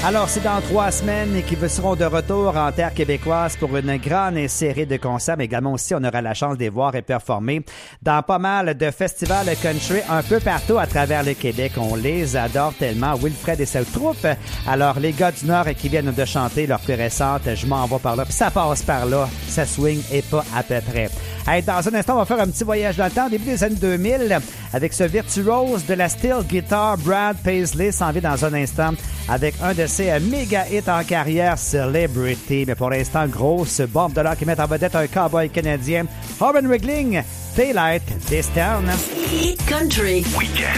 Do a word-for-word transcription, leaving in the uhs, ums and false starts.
Alors, c'est dans trois semaines qu'ils seront de retour en terre québécoise pour une grande série de concerts, mais également aussi, on aura la chance de les voir et performer dans pas mal de festivals country un peu partout à travers le Québec. On les adore tellement. Wilfred et sa troupe. Alors, les gars du Nord qui viennent de chanter leur plus récente « Je m'en vais par là », puis ça passe par là, ça swing et pas à peu près. Hey, dans un instant, on va faire un petit voyage dans le temps, début des années deux mille, avec ce virtuose de la steel guitar, Brad Paisley s'en vient dans un instant avec un de ses méga hits en carrière, Celebrity. Mais pour l'instant, grosse bombe de l'or qui met en vedette un cowboy canadien, Orrin Wigling, Daylight This Town. Hit Country. Weekend.